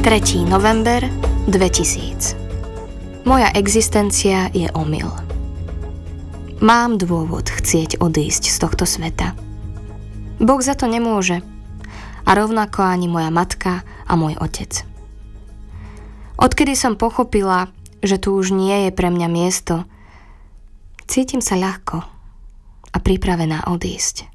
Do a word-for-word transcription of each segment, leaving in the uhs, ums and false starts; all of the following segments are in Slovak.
tretieho november dvetisíc. Moja existencia je omyl. Mám dôvod chcieť odísť z tohto sveta. Boh za to nemôže. A rovnako ani moja matka a môj otec. Odkedy som pochopila, že tu už nie je pre mňa miesto, cítim sa ľahko a pripravená odísť.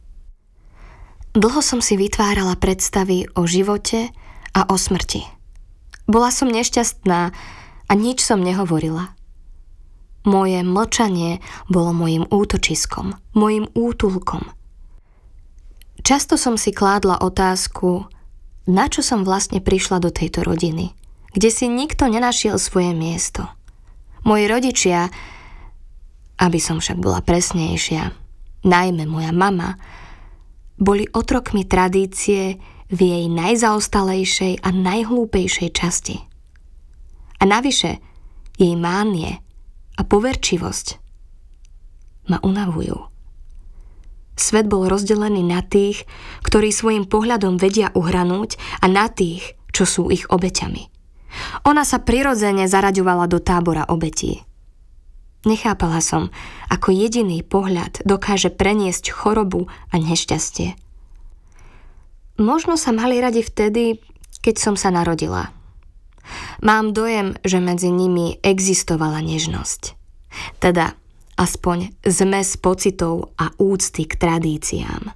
Dlho som si vytvárala predstavy o živote a o smrti. Bola som nešťastná a nič som nehovorila. Moje mlčanie bolo mojím útočiskom, mojím útulkom. Často som si kládla otázku, na čo som vlastne prišla do tejto rodiny, kde si nikto nenašiel svoje miesto. Moji rodičia, aby som však bola presnejšia, najmä moja mama, boli otrokmi tradície v jej najzaostalejšej a najhlúpejšej časti. A navyše jej mánie a poverčivosť ma unavujú. Svet bol rozdelený na tých, ktorí svojim pohľadom vedia uhranúť, a na tých, čo sú ich obeťami. Ona sa prirodzene zaraďovala do tábora obetí. Nechápala som, ako jediný pohľad dokáže preniesť chorobu a nešťastie. Možno sa mali radi vtedy, keď som sa narodila. Mám dojem, že medzi nimi existovala nežnosť. Teda aspoň zmes pocitov a úcty k tradíciám.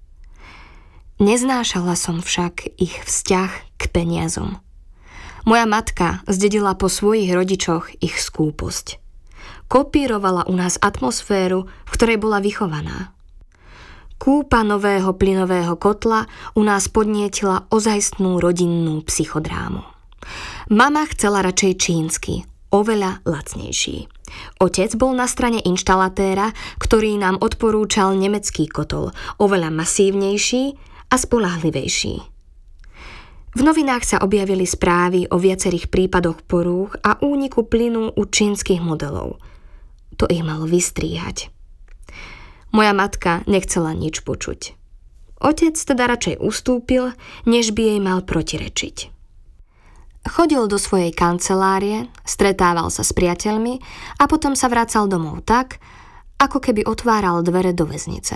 Neznášala som však ich vzťah k peniazom. Moja matka zdedila po svojich rodičoch ich skúposť. Kopírovala u nás atmosféru, v ktorej bola vychovaná. Kúpa nového plynového kotla u nás podnietila ozajstnú rodinnú psychodrámu. Mama chcela radšej čínsky, oveľa lacnejší. Otec bol na strane inštalatéra, ktorý nám odporúčal nemecký kotol, oveľa masívnejší a spoľahlivejší. V novinách sa objavili správy o viacerých prípadoch porúch a úniku plynu u čínskych modelov. To ich malo vystríhať. Moja matka nechcela nič počuť. Otec teda radšej ustúpil, než by jej mal protirečiť. Chodil do svojej kancelárie, stretával sa s priateľmi a potom sa vracal domov tak, ako keby otváral dvere do väznice.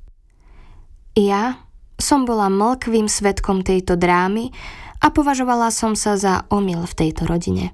Ja som bola mlkvým svedkom tejto drámy a považovala som sa za omyl v tejto rodine.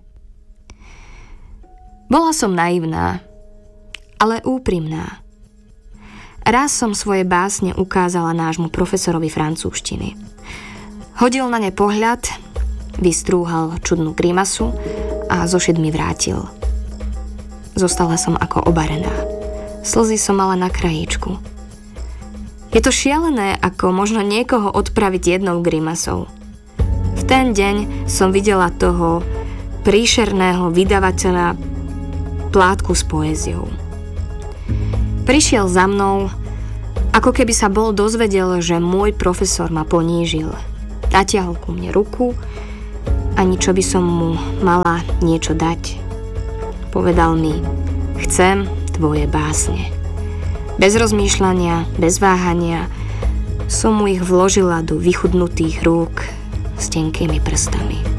Bola som naivná, ale úprimná. Raz som svoje básne ukázala nášmu profesorovi francúzštiny. Hodil na ne pohľad, vystrúhal čudnú grimasu a zošit mi vrátil. Zostala som ako obarená. Slzy som mala na krajíčku. Je to šialené, ako možno niekoho odpraviť jednou grimasou. V ten deň som videla toho príšerného vydavateľa plátku s poéziou. Prišiel za mnou, ako keby sa bol dozvedel, že môj profesor ma ponížil. Natiahol ku mne ruku, ani čo by som mu mala niečo dať. Povedal mi, chcem tvoje básne. Bez rozmýšľania, bez váhania som mu ich vložila do vychudnutých rúk s tenkými prstami.